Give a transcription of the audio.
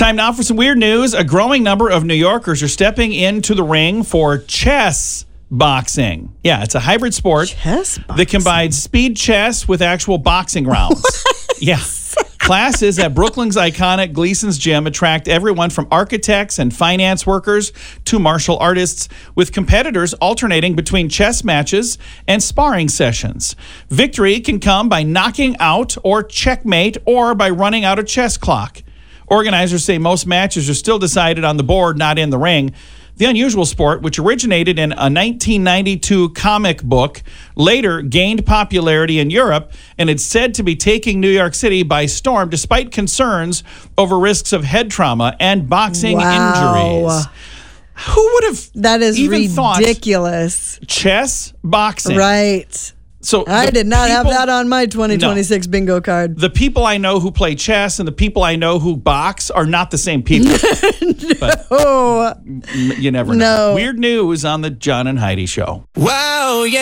Time now for some weird news. A growing number of New Yorkers are stepping into the ring for chess boxing. Yeah, it's a hybrid sport Chess boxing. that combines speed chess with actual boxing rounds. Yeah. Classes at Brooklyn's iconic Gleason's Gym attract everyone from architects and finance workers to martial artists, with competitors alternating between chess matches and sparring sessions. Victory can come by knocking out or checkmate, or by running out a chess clock. Organizers say most matches are still decided on the board, not in the ring. The unusual sport, which originated in a 1992 comic book, later gained popularity in Europe and is said to be taking New York City by storm despite concerns over risks of head trauma and boxing injuries. Who would have That is even ridiculous. thought chess boxing? Right. So I did not have that on my 2026 bingo card. The people I know who play chess and the people I know who box are not the same people. But Oh, you never know. No. Weird news on the John and Heidi Show. Wow, yeah.